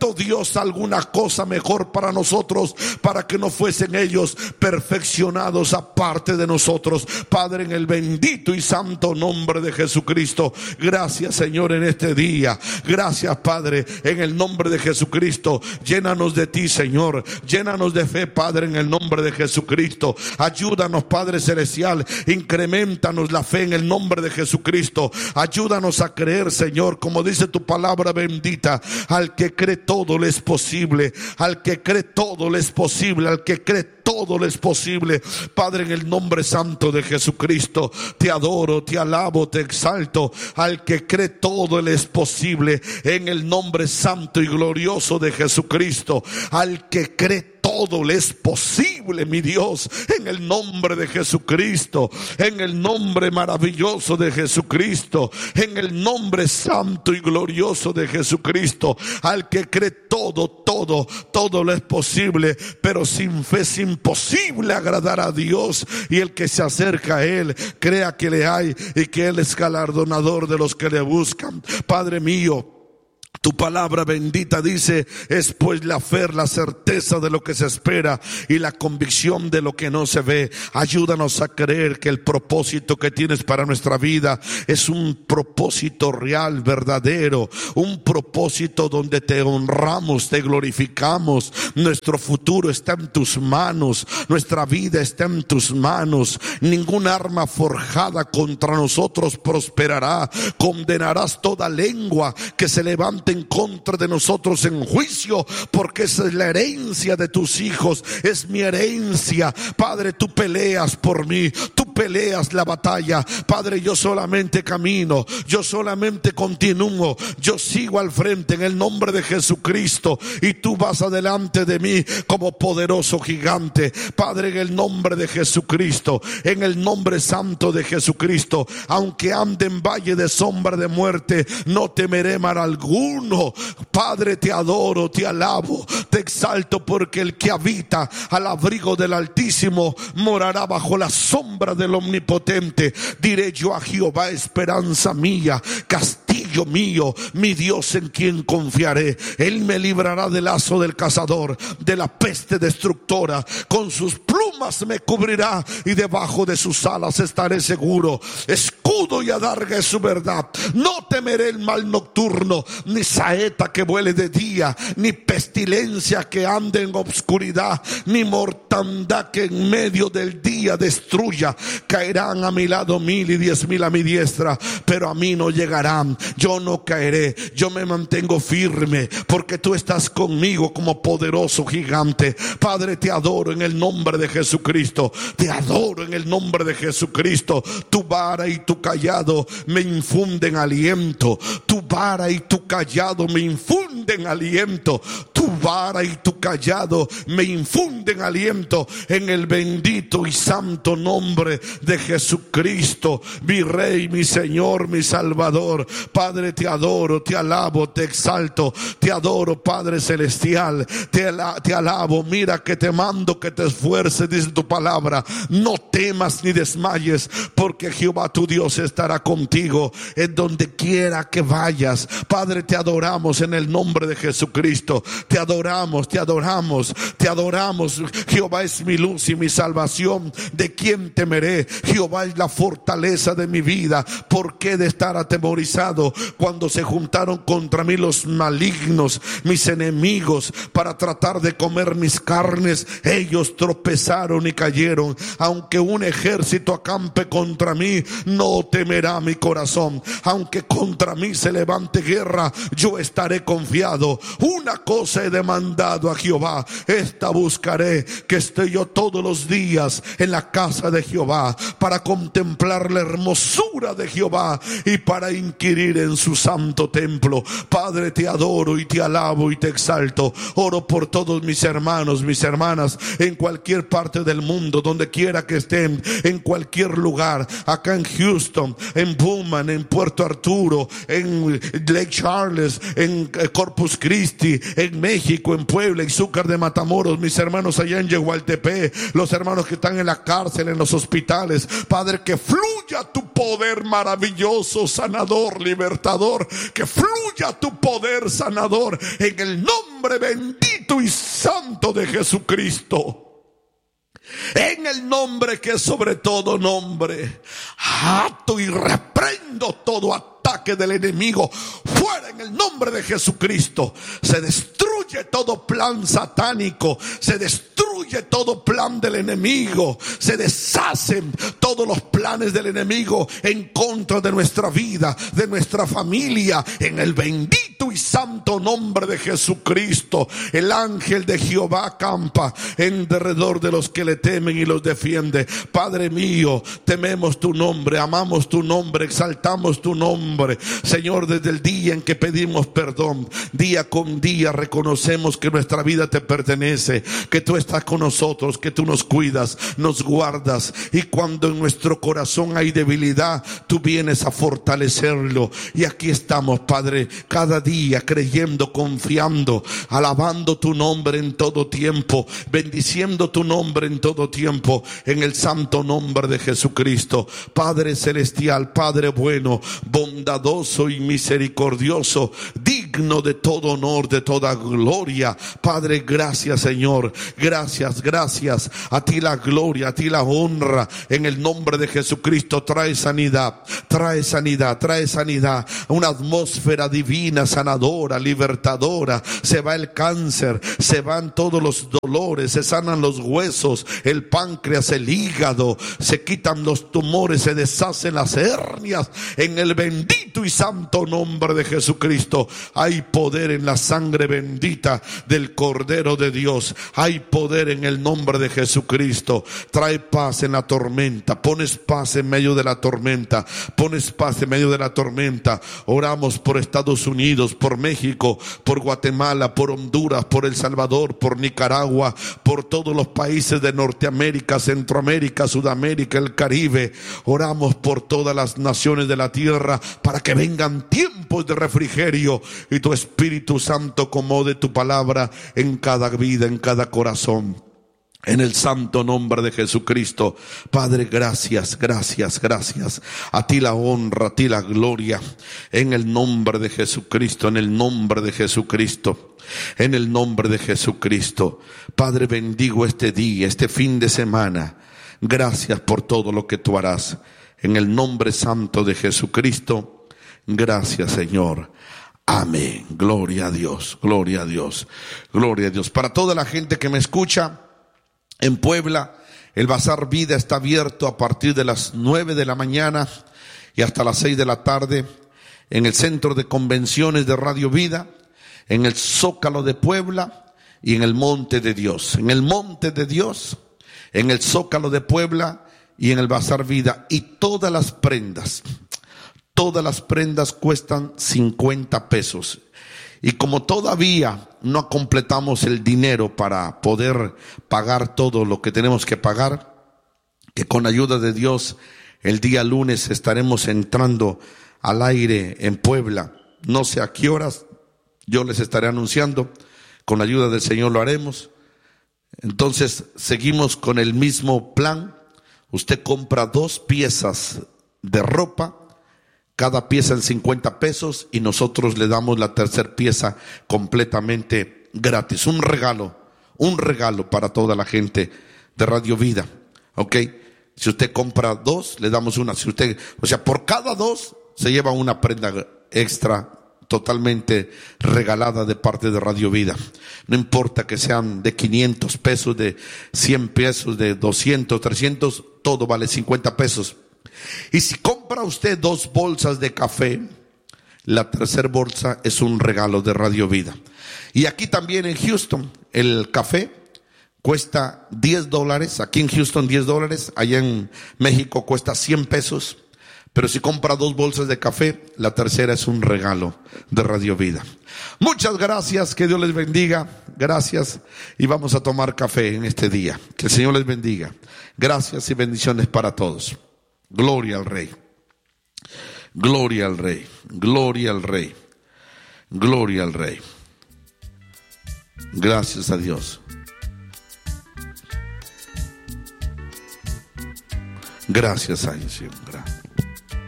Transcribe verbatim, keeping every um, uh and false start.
preparó Dios alguna cosa mejor para nosotros, para que no fuesen ellos perfeccionados aparte de nosotros. Padre, en el bendito y santo nombre de Jesucristo, gracias, Señor, en este día. Gracias, Padre, en el nombre de Jesucristo. Llénanos de ti, Señor. Llénanos de fe, Padre, en el nombre de Jesucristo. Ayúdanos, Padre celestial. Increméntanos la fe en el nombre de Jesucristo. Ayúdanos a creer, Señor, como dice tu palabra bendita. Al que cree todo le es posible. Al que cree todo le es posible. Al que cree todo le es posible. Padre, en el nombre santo de Jesucristo, te adoro, te alabo, te exalto. Al que cree todo le es posible, en el nombre santo y glorioso de Jesucristo. Al que cree todo le es posible, mi Dios, en el nombre de Jesucristo, en el nombre maravilloso de Jesucristo, en el nombre santo y glorioso de Jesucristo. Al que cree todo, todo, todo le es posible, pero sin fe es imposible agradar a Dios. Y el que se acerca a Él, crea que le hay y que Él es galardonador de los que le buscan. Padre mío, tu palabra bendita dice: es pues la fe, la certeza de lo que se espera y la convicción de lo que no se ve. Ayúdanos a creer que el propósito que tienes para nuestra vida es un propósito real, verdadero, un propósito donde te honramos, te glorificamos. Nuestro futuro está en tus manos, nuestra vida está en tus manos. Ninguna arma forjada contra nosotros prosperará. Condenarás toda lengua que se levante en contra de nosotros en juicio, porque esa es la herencia de tus hijos, es mi herencia. Padre, tú peleas por mí, tú peleas la batalla. Padre, yo solamente camino, yo solamente continúo, yo sigo al frente en el nombre de Jesucristo, y tú vas adelante de mí como poderoso gigante. Padre, en el nombre de Jesucristo, en el nombre santo de Jesucristo, aunque ande en valle de sombra de muerte, no temeré mal alguno. Padre, te adoro, te alabo, te exalto, porque el que habita al abrigo del Altísimo morará bajo la sombra del Omnipotente. Diré yo a Jehová, esperanza mía, castillo mío, mi Dios en quien confiaré. Él me librará del lazo del cazador, de la peste destructora. Con sus plumas me cubrirá y debajo de sus alas estaré seguro. Escudo y adarga es su verdad. No temeré el mal nocturno, ni saeta que vuele de día, ni pestilencia que ande en obscuridad, ni mortandad que en medio del día destruya. Caerán a mi lado mil y diez mil a mi diestra, pero a mí no llegarán. Yo no caeré, yo me mantengo firme, porque tú estás conmigo como poderoso gigante. Padre, te adoro en el nombre de Jesucristo, te adoro en el nombre de Jesucristo. Tu vara y tu callado me infunden aliento, tu vara y tu callado me infunden aliento, tu vara y tu callado me infunden aliento, en el bendito y santo nombre de Jesucristo, mi Rey, mi Señor, mi Salvador. Padre, te adoro, te alabo, te exalto, te adoro, Padre celestial, te, ala, te alabo. Mira que te mando que te esfuerces, dice tu palabra. No temas ni desmayes, porque Jehová tu Dios estará contigo en donde quiera que vayas. Padre, te adoramos en el nombre de Jesucristo, te adoramos, te adoramos, te adoramos. Jehová es mi luz y mi salvación, ¿de quién temeré? Jehová es la fortaleza de mi vida, ¿por qué de estar atemorizado? Cuando se juntaron contra mí los malignos, mis enemigos, para tratar de comer mis carnes, ellos tropezaron y cayeron. Aunque un ejército acampe contra mí, no temerá mi corazón. Aunque contra mí se levante guerra, yo estaré confiado. Una cosa he demandado a Jehová, esta buscaré, que esté yo todos los días en la casa de Jehová, para contemplar la hermosura de Jehová y para inquirir en su santo templo. Padre, te adoro y te alabo y te exalto. Oro por todos mis hermanos, mis hermanas, en cualquier parte del mundo, donde quiera que estén, en cualquier lugar, acá en Houston, en Pullman, en Puerto Arturo, en Lake Charles, en Corpus Christi, en México, en Puebla, en Zúcar de Matamoros, mis hermanos hermanos allá en Yehualtepec, los hermanos que están en la cárcel, en los hospitales. Padre, que fluya tu poder maravilloso, sanador, libertador. Que fluya tu poder sanador en el nombre bendito y santo de Jesucristo. En el nombre que es sobre todo nombre, ato y reprendo todo ataque del enemigo. Fuera en el nombre de Jesucristo. Se destruye todo plan satánico. Se destruye todo plan del enemigo. Se deshacen todos los planes del enemigo en contra de nuestra vida, de nuestra familia. En el bendito y santo nombre de Jesucristo. El ángel de Jehová acampa en derredor de los que le temen y los defiende. Padre mío, tememos tu nombre, amamos tu nombre, exaltamos tu nombre. Señor, desde el día en que pedimos perdón, día con día reconocemos que nuestra vida te pertenece, que tú estás con nosotros, que tú nos cuidas, nos guardas, y cuando en nuestro corazón hay debilidad, tú vienes a fortalecerlo. Y aquí estamos, Padre, cada día creyendo, confiando, alabando tu nombre en todo tiempo, bendiciendo tu nombre en todo tiempo, en el santo nombre de Jesucristo. Padre celestial, Padre bueno, bondadoso y misericordioso, digno de todo honor, de toda gloria. Padre, gracias, Señor, gracias, gracias. A ti la gloria, a ti la honra, en el nombre de Jesucristo. Trae sanidad, trae sanidad, trae sanidad, una atmósfera divina, sanadora, libertadora. Se va el cáncer, se van todos los dolores, se sanan los huesos, el páncreas, el hígado, se quitan los tumores, se deshacen las hernias. En el bendito y santo nombre de Jesucristo. Hay poder en la sangre bendita del Cordero de Dios. Hay poder en el nombre de Jesucristo. Trae paz en la tormenta. Pones paz en medio de la tormenta. Pones paz en medio de la tormenta. Oramos por Estados Unidos, por México, por Guatemala, por Honduras, por El Salvador, por Nicaragua, por todos los países de Norteamérica, Centroamérica, Sudamérica, el Caribe. Oramos por todas las naciones de la tierra para que vengan tiempos de refrigerio y tu Espíritu Santo acomode tu palabra en cada vida, en cada corazón. En el santo nombre de Jesucristo. Padre, gracias, gracias, gracias. A ti la honra, a ti la gloria. En el nombre de Jesucristo, en el nombre de Jesucristo. En el nombre de Jesucristo. Padre, bendigo este día, este fin de semana. Gracias por todo lo que tú harás. En el nombre santo de Jesucristo. Gracias, Señor. Amén. Gloria a Dios, gloria a Dios, gloria a Dios. Para toda la gente que me escucha en Puebla, el Bazar Vida está abierto a partir de las nueve de la mañana y hasta las seis de la tarde en el Centro de Convenciones de Radio Vida, en el Zócalo de Puebla y en el Monte de Dios. En el Monte de Dios, en el Zócalo de Puebla y en el Bazar Vida. Y todas las prendas, todas las prendas cuestan cincuenta pesos. Y como todavía no completamos el dinero para poder pagar todo lo que tenemos que pagar, que con ayuda de Dios el día lunes estaremos entrando al aire en Puebla. No sé a qué horas, yo les estaré anunciando. Con ayuda del Señor lo haremos. Entonces seguimos con el mismo plan. Usted compra dos piezas de ropa, cada pieza en cincuenta pesos, y nosotros le damos la tercera pieza completamente gratis. Un regalo, un regalo para toda la gente de Radio Vida. ¿Ok? Si usted compra dos, le damos una. Si usted, o sea, por cada dos se lleva una prenda extra totalmente regalada de parte de Radio Vida. No importa que sean de quinientos pesos, de cien pesos, de doscientos, trescientos, todo vale cincuenta pesos. Y si compra usted dos bolsas de café, la tercera bolsa es un regalo de Radio Vida. Y aquí también en Houston, el café cuesta diez dólares. Aquí en Houston diez dólares. Allá en México cuesta cien pesos. Pero si compra dos bolsas de café, la tercera es un regalo de Radio Vida. Muchas gracias, que Dios les bendiga. Gracias, y vamos a tomar café en este día. Que el Señor les bendiga. Gracias y bendiciones para todos. Gloria al Rey. Gloria al Rey. Gloria al Rey. Gloria al Rey. Gracias a Dios. Gracias, Señor. Gracias.